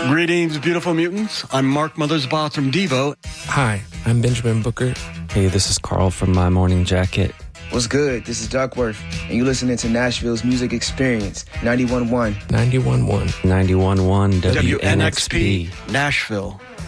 Greetings, beautiful mutants. I'm Mark Mothersbaugh from Devo. Hi, I'm Benjamin Booker. Hey, this is Carl from My Morning Jacket. What's good? This is Duckworth, and you're listening to Nashville's Music Experience, 91.1. 91.1. 91.1 WNXP. Nashville.